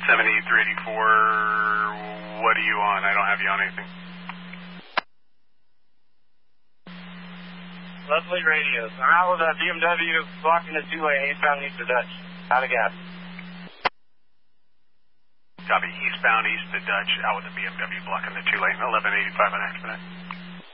78384, what are you on? I don't have you on anything. Lovely radios. I'm out with a BMW blocking the two-lane eastbound east of Dutch. Out of gas. Copy. Eastbound east of Dutch, out with the BMW blocking the two-lane, 1185 on Expedite.